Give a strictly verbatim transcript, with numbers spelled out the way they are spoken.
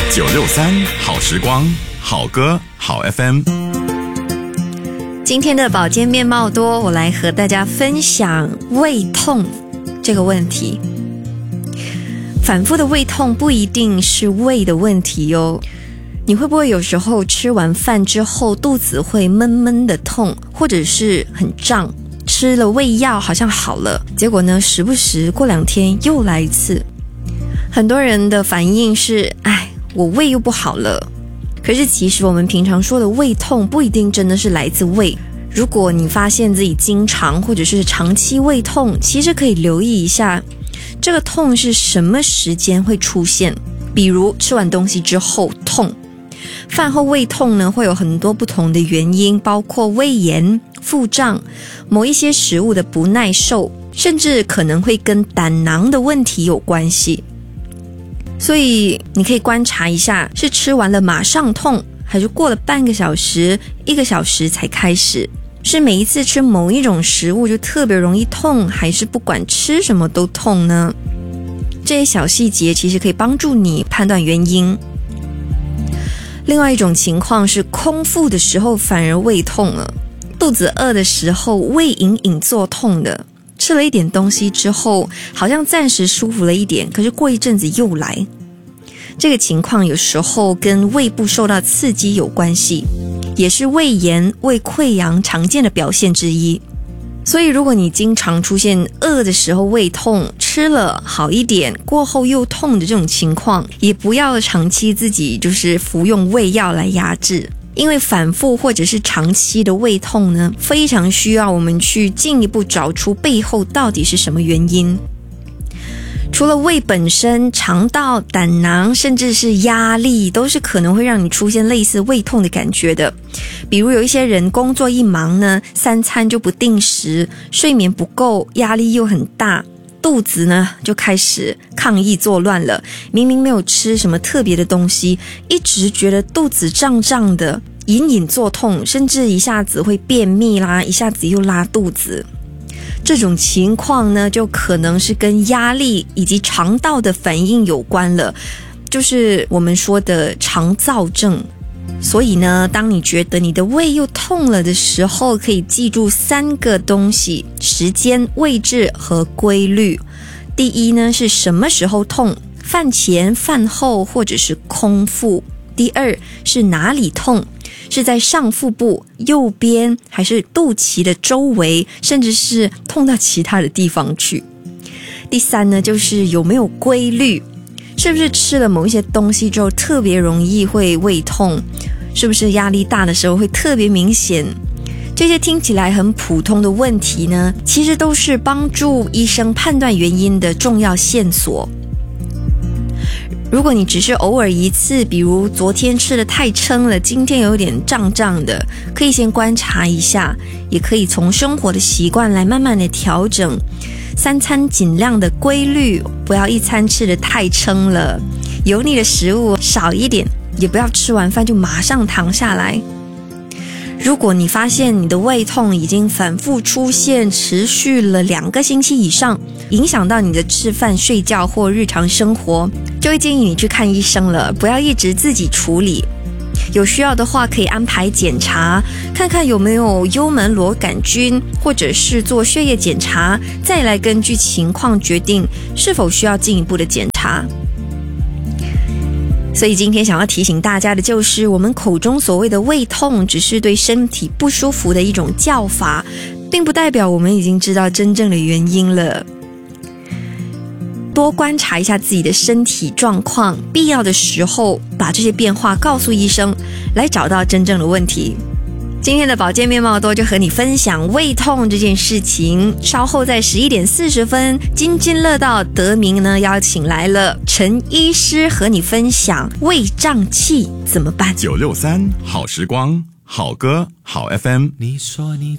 九六三好时光，好歌好 F M。 今天的保健面貌多，我来和大家分享胃痛这个问题。反复的胃痛不一定是胃的问题哟。你会不会有时候吃完饭之后肚子会闷闷的痛，或者是很胀，吃了胃药好像好了，结果呢时不时过两天又来一次。很多人的反应是，哎，我胃又不好了。可是其实我们平常说的胃痛不一定真的是来自胃。如果你发现自己经常或者是长期胃痛，其实可以留意一下这个痛是什么时间会出现。比如吃完东西之后痛，饭后胃痛呢会有很多不同的原因，包括胃炎、腹胀、某一些食物的不耐受，甚至可能会跟胆囊的问题有关系。所以你可以观察一下，是吃完了马上痛，还是过了半个小时、一个小时才开始？是每一次吃某一种食物就特别容易痛，还是不管吃什么都痛呢？这些小细节其实可以帮助你判断原因。另外一种情况是空腹的时候反而胃痛了，肚子饿的时候胃隐隐作痛的，吃了一点东西之后好像暂时舒服了一点，可是过一阵子又来。这个情况有时候跟胃部受到刺激有关系，也是胃炎、胃溃疡常见的表现之一。所以如果你经常出现饿的时候胃痛，吃了好一点过后又痛的这种情况，也不要长期自己就是服用胃药来压制。因为反复或者是长期的胃痛呢，非常需要我们去进一步找出背后到底是什么原因。除了胃本身，肠道、胆囊甚至是压力都是可能会让你出现类似胃痛的感觉的。比如有一些人工作一忙呢，三餐就不定时，睡眠不够，压力又很大，肚子呢就开始抗议作乱了。明明没有吃什么特别的东西，一直觉得肚子胀胀的，隐隐作痛，甚至一下子会便秘啦，一下子又拉肚子。这种情况呢，就可能是跟压力以及肠道的反应有关了，就是我们说的肠燥症。所以呢，当你觉得你的胃又痛了的时候，可以记住三个东西：时间、位置和规律。第一呢，是什么时候痛？饭前、饭后或者是空腹。第二是哪里痛？是在上腹部、右边，还是肚脐的周围，甚至是痛到其他的地方去？第三呢，就是有没有规律？是不是吃了某一些东西之后特别容易会胃痛？是不是压力大的时候会特别明显？这些听起来很普通的问题呢，其实都是帮助医生判断原因的重要线索。如果你只是偶尔一次，比如昨天吃得太撑了，今天有点胀胀的，可以先观察一下，也可以从生活的习惯来慢慢的调整。三餐尽量的规律，不要一餐吃得太撑了，油腻的食物少一点，也不要吃完饭就马上躺下来。如果你发现你的胃痛已经反复出现，持续了两个星期以上，影响到你的吃饭、睡觉或日常生活，就会建议你去看医生了，不要一直自己处理。有需要的话可以安排检查，看看有没有幽门螺杆菌，或者是做血液检查，再来根据情况决定是否需要进一步的检查。所以今天想要提醒大家的就是，我们口中所谓的胃痛只是对身体不舒服的一种叫法，并不代表我们已经知道真正的原因了。多观察一下自己的身体状况，必要的时候把这些变化告诉医生，来找到真正的问题。今天的保健面貌多就和你分享胃痛这件事情。稍后在十一点四十分，津津乐道德明呢邀请来了陈医师和你分享胃胀气怎么办。 九六三好时光，好歌好 F M。 你说你